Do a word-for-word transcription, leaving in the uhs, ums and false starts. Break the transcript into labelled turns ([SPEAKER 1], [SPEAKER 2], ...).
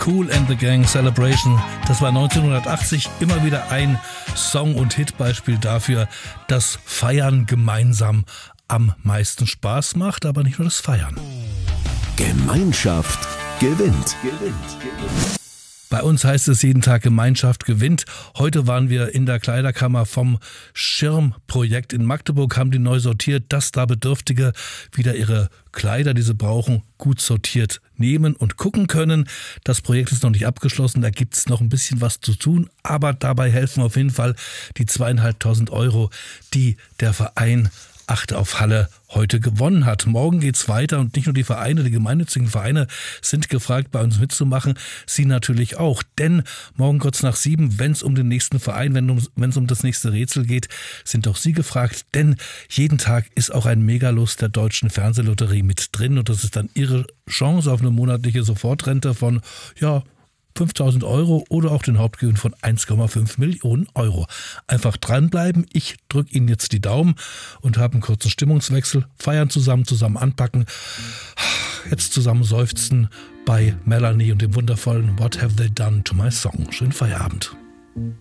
[SPEAKER 1] Kool and the Gang, Celebration. Das war neunzehnhundertachtzig immer wieder ein Song- und Hitbeispiel dafür, dass Feiern gemeinsam am meisten Spaß macht, aber nicht nur das Feiern.
[SPEAKER 2] Gemeinschaft gewinnt. gewinnt.
[SPEAKER 1] Bei uns heißt es jeden Tag Gemeinschaft gewinnt. Heute waren wir in der Kleiderkammer vom Schirmprojekt in Magdeburg, haben die neu sortiert, dass da Bedürftige wieder ihre Kleider, die sie brauchen, gut sortiert nehmen und gucken können. Das Projekt ist noch nicht abgeschlossen, da gibt es noch ein bisschen was zu tun, aber dabei helfen auf jeden Fall die zweieinhalbtausend Euro, die der Verein Achte auf Halle heute gewonnen hat. Morgen geht's weiter und nicht nur die Vereine, die gemeinnützigen Vereine sind gefragt, bei uns mitzumachen. Sie natürlich auch, denn morgen kurz nach sieben, wenn es um den nächsten Verein, wenn um, wenn es um das nächste Rätsel geht, sind auch Sie gefragt, denn jeden Tag ist auch ein Megalust der Deutschen Fernsehlotterie mit drin und das ist dann Ihre Chance auf eine monatliche Sofortrente von, ja, fünftausend Euro oder auch den Hauptgewinn von eins Komma fünf Millionen Euro. Einfach dranbleiben. Ich drücke Ihnen jetzt die Daumen und habe einen kurzen Stimmungswechsel. Feiern zusammen, zusammen anpacken. Jetzt zusammen seufzen bei Melanie und dem wundervollen What Have They Done to My Song. Schönen Feierabend.